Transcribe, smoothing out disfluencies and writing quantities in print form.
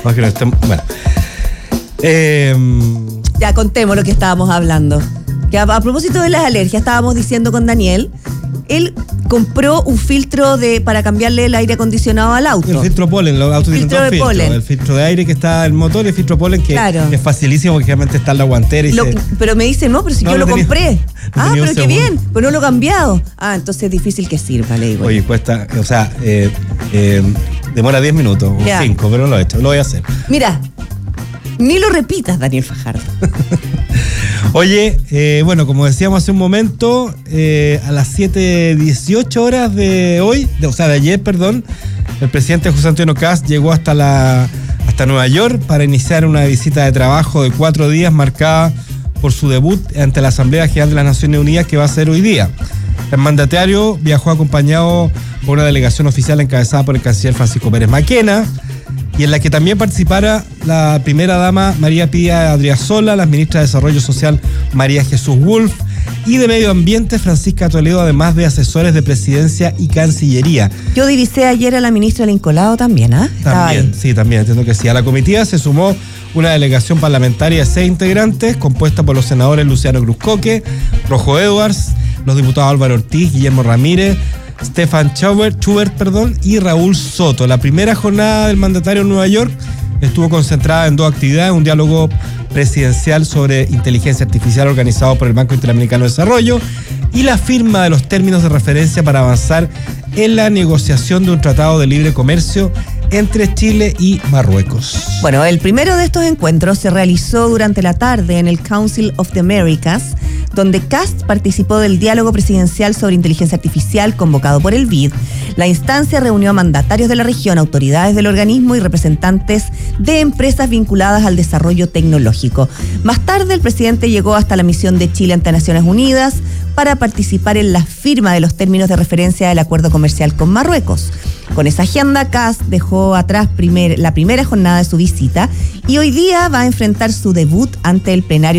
Más que no estén, bueno. Ya contemos lo que estábamos hablando. Que a propósito de las alergias, estábamos diciendo con Daniel, él compró un filtro para cambiarle el aire acondicionado al auto. El filtro polen, los autos tienen dos filtros. Polen. El filtro de aire que está en el motor y el filtro polen que es facilísimo porque realmente está en la guantera. Pero me dicen, no, pero si yo lo compré. Pero qué bien, pero no lo he cambiado. Entonces es difícil que sirva, le digo. Oye, cuesta, o sea, demora 10 minutos o 5, pero lo he hecho, lo voy a hacer. Mira, ni lo repitas, Daniel Fajardo. Oye, bueno, como decíamos hace un momento, a las 7:18 horas de ayer, el presidente José Antonio Kast llegó hasta Nueva York para iniciar una visita de trabajo de 4 días marcada por su debut ante la Asamblea General de las Naciones Unidas que va a ser hoy día. El mandatario viajó acompañado por una delegación oficial encabezada por el canciller Francisco Pérez Maquena, y en la que también participara la primera dama María Pía Adriasola, la ministra de Desarrollo Social María Jesús Wolf y de Medio Ambiente Francisca Toledo, además de asesores de Presidencia y Cancillería. Yo divisé ayer a la ministra Lincolado también, También, sí, también, entiendo que sí. A la comitiva se sumó una delegación parlamentaria de 6 integrantes, compuesta por los senadores Luciano Cruzcoque, Rojo Edwards, los diputados Álvaro Ortiz, Guillermo Ramírez, Stefan Schubert, y Raúl Soto. La primera jornada del mandatario en Nueva York estuvo concentrada en 2 actividades: un diálogo presidencial sobre inteligencia artificial organizado por el Banco Interamericano de Desarrollo y la firma de los términos de referencia para avanzar en la negociación de un tratado de libre comercio entre Chile y Marruecos. Bueno, el primero de estos encuentros se realizó durante la tarde en el Council of the Americas, donde Kast participó del diálogo presidencial sobre inteligencia artificial convocado por el BID. La instancia reunió a mandatarios de la región, autoridades del organismo y representantes de empresas vinculadas al desarrollo tecnológico. Más tarde, el presidente llegó hasta la misión de Chile ante Naciones Unidas para participar en la firma de los términos de referencia del acuerdo comercial con Marruecos. Con esa agenda, Kast dejó atrás la primera jornada de su visita y hoy día va a enfrentar su debut ante el plenario